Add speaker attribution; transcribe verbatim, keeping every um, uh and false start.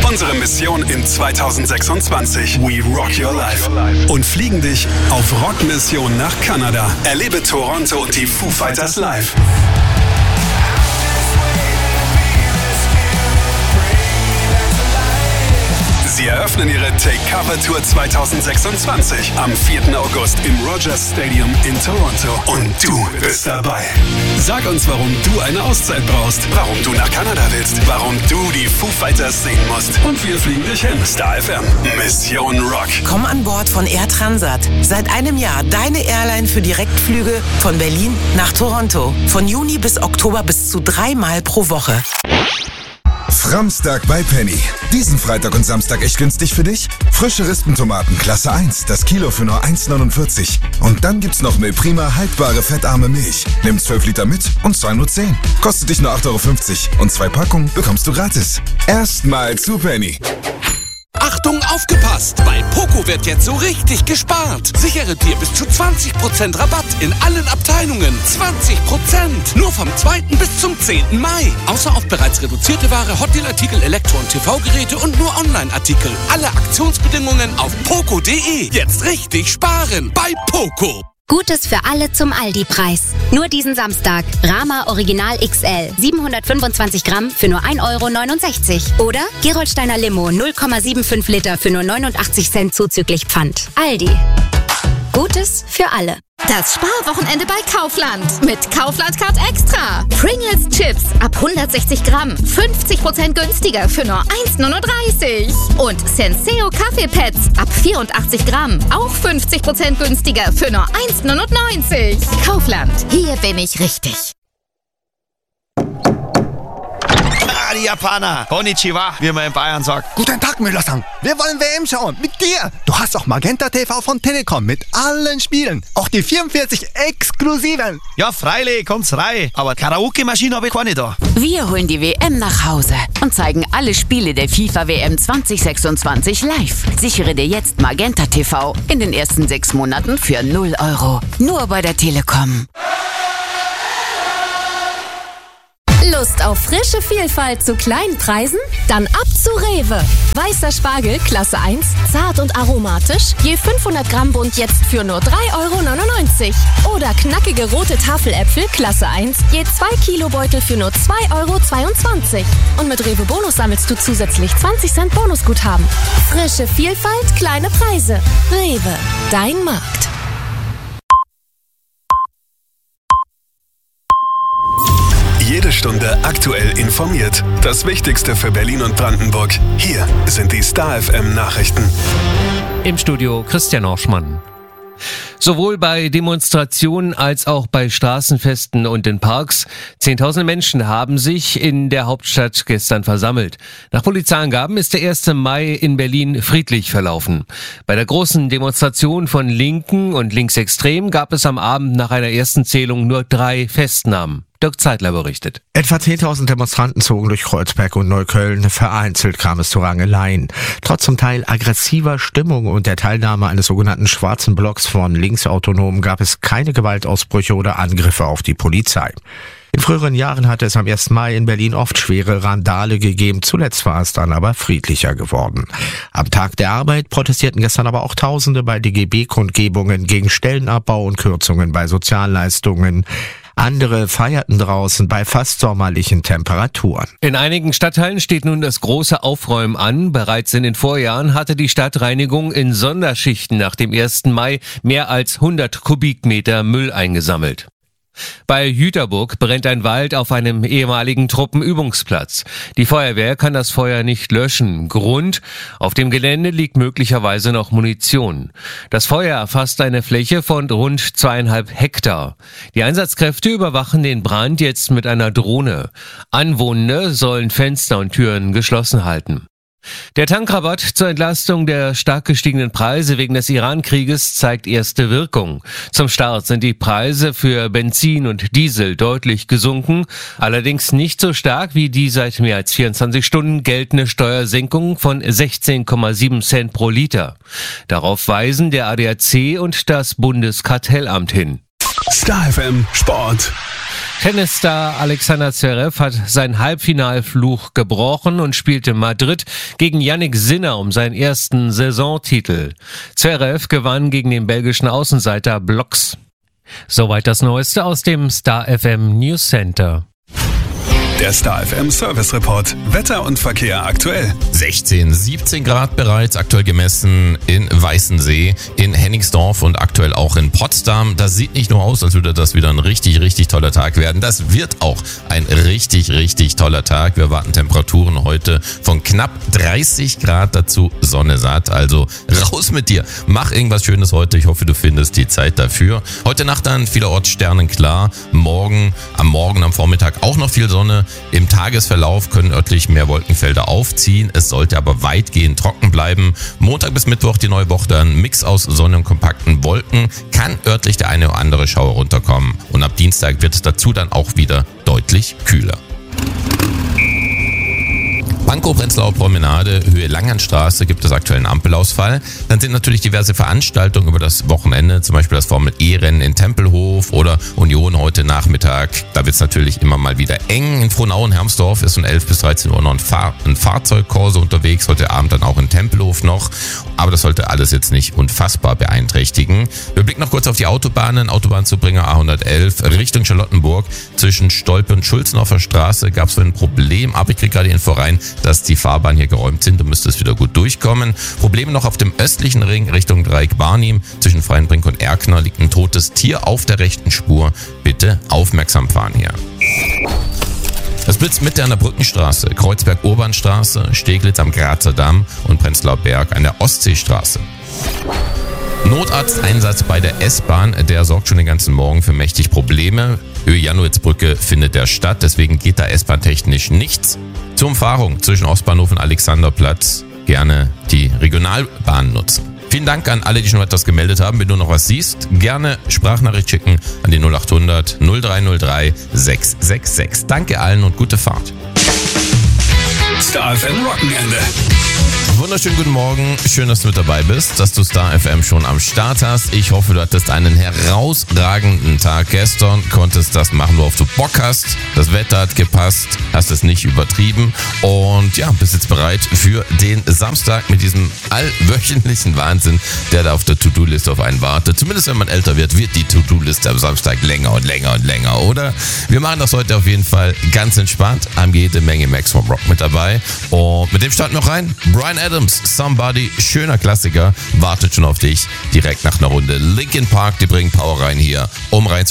Speaker 1: Unsere Mission in zweitausendsechsundzwanzig. We rock your life. Und fliegen dich auf Rockmission nach Kanada. Erlebe Toronto und die Foo Fighters live. Sie eröffnen ihre Take Cover Tour zweitausendsechsundzwanzig am vierten August im Rogers Stadium in Toronto. Und du bist dabei. Sag uns, warum du eine Auszeit brauchst, warum du nach Kanada willst, warum du die Foo Fighters sehen musst. Und wir fliegen dich hin. Star F M. Mission Rock.
Speaker 2: Komm an Bord von Air Transat. Seit einem Jahr deine Airline für Direktflüge von Berlin nach Toronto. Von Juni bis Oktober bis zu dreimal pro Woche.
Speaker 3: Framstag bei Penny. Diesen Freitag und Samstag echt günstig für dich? Frische Rispentomaten Klasse eins, das Kilo für nur eins neunundvierzig. Und dann gibt's noch Milprima haltbare fettarme Milch. Nimm zwölf Liter mit und zahl nur zehn. Kostet dich nur acht Euro fünfzig und zwei Packungen bekommst du gratis. Erstmal zu Penny.
Speaker 4: Achtung, aufgepasst! Bei Poco wird jetzt so richtig gespart. Sichere dir bis zu zwanzig Prozent Rabatt in allen Abteilungen. zwanzig Prozent! Nur vom zweiten bis zum zehnten Mai. Außer auf bereits reduzierte Ware, Hotdeal-Artikel, Elektro- und T V-Geräte und nur Online-Artikel. Alle Aktionsbedingungen auf poco punkt de. Jetzt richtig sparen bei Poco.
Speaker 5: Gutes für alle zum Aldi-Preis. Nur diesen Samstag. Rama Original X L. siebenhundertfünfundzwanzig Gramm für nur ein Euro neunundsechzig. Oder Gerolsteiner Limo null Komma fünfundsiebzig Liter für nur neunundachtzig Cent zuzüglich Pfand. Aldi. Gutes für alle.
Speaker 6: Das Sparwochenende bei Kaufland. Mit Kaufland Card Extra. Pringles Chips ab hundertsechzig Gramm. fünfzig Prozent günstiger für nur eins neununddreißig. Und Senseo Kaffeepads ab vierundachtzig Gramm. Auch fünfzig Prozent günstiger für nur eins neunundneunzig. Kaufland. Hier bin ich richtig.
Speaker 7: Ah, die Japaner. Konnichiwa, wie man in Bayern sagt.
Speaker 8: Guten Tag, Müller-san. Wir wollen W M schauen. Mit dir. Du hast auch Magenta T V von Telekom mit allen Spielen. Auch die vierundvierzig exklusiven.
Speaker 7: Ja, freilich, kommt's rein. Aber Karaoke-Maschine habe ich keine da.
Speaker 9: Wir holen die W M nach Hause und zeigen alle Spiele der FIFA W M zwanzig sechsundzwanzig live. Sichere dir jetzt Magenta T V in den ersten sechs Monaten für null Euro. Nur bei der Telekom.
Speaker 10: Lust auf frische Vielfalt zu kleinen Preisen? Dann ab zu Rewe. Weißer Spargel, Klasse eins, zart und aromatisch, je fünfhundert Gramm Bund jetzt für nur drei Euro neunundneunzig. Oder knackige rote Tafeläpfel, Klasse eins, je zwei Kilo Beutel für nur zwei Euro zweiundzwanzig. Und mit Rewe Bonus sammelst du zusätzlich zwanzig Cent Bonusguthaben. Frische Vielfalt, kleine Preise. Rewe, dein Markt.
Speaker 1: Jede Stunde aktuell informiert. Das Wichtigste für Berlin und Brandenburg. Hier sind die Star F M Nachrichten.
Speaker 11: Im Studio Christian Orschmann. Sowohl bei Demonstrationen als auch bei Straßenfesten und in Parks. Zehntausende Menschen haben sich in der Hauptstadt gestern versammelt. Nach Polizeiangaben ist der erste Mai in Berlin friedlich verlaufen. Bei der großen Demonstration von Linken und Linksextremen gab es am Abend nach einer ersten Zählung nur drei Festnahmen. Dirk Zeitler berichtet.
Speaker 12: Etwa zehntausend Demonstranten zogen durch Kreuzberg und Neukölln. Vereinzelt kam es zu Rangeleien. Trotz zum Teil aggressiver Stimmung und der Teilnahme eines sogenannten schwarzen Blocks von Linksautonomen gab es keine Gewaltausbrüche oder Angriffe auf die Polizei. In früheren Jahren hatte es am ersten Mai in Berlin oft schwere Randale gegeben. Zuletzt war es dann aber friedlicher geworden. Am Tag der Arbeit protestierten gestern aber auch Tausende bei D G B-Kundgebungen gegen Stellenabbau und Kürzungen bei Sozialleistungen. Andere feierten draußen bei fast sommerlichen Temperaturen.
Speaker 11: In einigen Stadtteilen steht nun das große Aufräumen an. Bereits in den Vorjahren hatte die Stadtreinigung in Sonderschichten nach dem ersten Mai mehr als hundert Kubikmeter Müll eingesammelt. Bei Jüterburg brennt ein Wald auf einem ehemaligen Truppenübungsplatz. Die Feuerwehr kann das Feuer nicht löschen. Grund: auf dem Gelände liegt möglicherweise noch Munition. Das Feuer erfasst eine Fläche von rund zweieinhalb Hektar. Die Einsatzkräfte überwachen den Brand jetzt mit einer Drohne. Anwohner sollen Fenster und Türen geschlossen halten. Der Tankrabatt zur Entlastung der stark gestiegenen Preise wegen des Iran-Krieges zeigt erste Wirkung. Zum Start sind die Preise für Benzin und Diesel deutlich gesunken, allerdings nicht so stark wie die seit mehr als vierundzwanzig Stunden geltende Steuersenkung von sechzehn Komma sieben Cent pro Liter. Darauf weisen der A D A C und das Bundeskartellamt hin.
Speaker 1: Star F M Sport.
Speaker 11: Tennisstar Alexander Zverev hat seinen Halbfinalfluch gebrochen und spielt in Madrid gegen Jannik Sinner um seinen ersten Saisontitel. Zverev gewann gegen den belgischen Außenseiter Blocks. Soweit das Neueste aus dem Star F M News Center.
Speaker 1: Der Star F M Service Report. Wetter und Verkehr aktuell.
Speaker 13: sechzehn, siebzehn Grad bereits aktuell gemessen in Weißensee, in Hennigsdorf und aktuell auch in Potsdam. Das sieht nicht nur aus, als würde das wieder ein richtig, richtig toller Tag werden. Das wird auch ein richtig, richtig toller Tag. Wir erwarten Temperaturen heute von knapp dreißig Grad, dazu Sonne satt. Also raus mit dir. Mach irgendwas Schönes heute. Ich hoffe, du findest die Zeit dafür. Heute Nacht dann vielerorts sternenklar. Morgen, am Morgen, am Vormittag auch noch viel Sonne. Im Tagesverlauf können örtlich mehr Wolkenfelder aufziehen. Es sollte aber weitgehend trocken bleiben. Montag bis Mittwoch die neue Woche dann Mix aus Sonne und kompakten Wolken. Kann örtlich der eine oder andere Schauer runterkommen. Und ab Dienstag wird es dazu dann auch wieder deutlich kühler. Pankow-Prenzlauer Promenade, Höhe Langernstraße gibt es aktuell einen Ampelausfall. Dann sind natürlich diverse Veranstaltungen über das Wochenende, zum Beispiel das Formel-E-Rennen in Tempelhof oder Union heute Nachmittag. Da wird es natürlich immer mal wieder eng. In Frohnau-Hermsdorf ist von elf bis dreizehn Uhr noch ein, Fahr- ein Fahrzeugkorso unterwegs, heute Abend dann auch in Tempelhof noch. Aber das sollte alles jetzt nicht unfassbar beeinträchtigen. Wir blicken noch kurz auf die Autobahnen. Autobahnzubringer A hundertelf Richtung Charlottenburg. Zwischen Stolpe und Schulzenhofer Straße gab es ein Problem, aber ich kriege gerade Info rein, dass die Fahrbahnen hier geräumt sind. Du müsstest wieder gut durchkommen. Probleme noch auf dem östlichen Ring Richtung Dreieck-Barnim. Zwischen Freienbrink und Erkner liegt ein totes Tier auf der rechten Spur. Bitte aufmerksam fahren hier. Das blitzt Mitte an der Brückenstraße, Kreuzberg-Urbanstraße, Steglitz am Grazer Damm und Prenzlauer Berg an der Ostseestraße. Notarzteinsatz bei der S-Bahn, der sorgt schon den ganzen Morgen für mächtig Probleme. Höhe Janowitz-Brücke findet der statt, deswegen geht da S-Bahn-technisch nichts. Zur Umfahrung zwischen Ostbahnhof und Alexanderplatz gerne die Regionalbahn nutzen. Vielen Dank an alle, die schon etwas gemeldet haben. Wenn du noch was siehst, gerne Sprachnachricht schicken an die null acht hundert null drei null drei sechs sechs sechs. Danke allen und gute Fahrt.
Speaker 1: Star F M Wochenende.
Speaker 13: Wunderschönen guten Morgen. Schön, dass du mit dabei bist, dass du Star F M schon am Start hast. Ich hoffe, du hattest einen herausragenden Tag gestern, konntest das machen, worauf du Bock hast. Das Wetter hat gepasst, hast es nicht übertrieben und ja, bist jetzt bereit für den Samstag mit diesem allwöchentlichen Wahnsinn, der da auf der To-Do-Liste auf einen wartet. Zumindest wenn man älter wird, wird die To-Do-Liste am Samstag länger und länger und länger, oder? Wir machen das heute auf jeden Fall ganz entspannt, haben jede Menge Max vom Rock mit dabei und mit dem starten wir noch rein. Bryan Adams, Somebody, schöner Klassiker, wartet schon auf dich direkt nach einer Runde Linkin Park, die bringen Power rein hier, um rein